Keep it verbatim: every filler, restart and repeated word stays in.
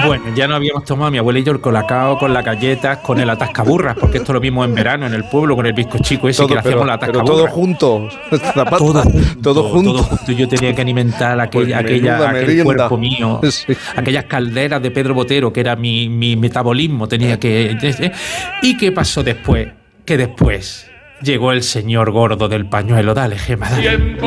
Bueno, ya no habíamos tomado mi abuela y yo el colacao con las galletas, con el atascaburras, porque esto lo vimos en verano en el pueblo con el bizcochico ese todo, que le hacíamos pero, la pero atascaburra. todo junto. Zapata, Todo junto, todo junto. todo junto. Yo tenía que alimentar aquella, Pues menuda aquella, aquel merienda. cuerpo mío, Sí. aquellas calderas de Pedro Botero, que era mi, mi metabolismo, tenía que... ¿Y qué pasó después? Que después llegó el señor gordo del pañuelo. Dale, Gema, dale.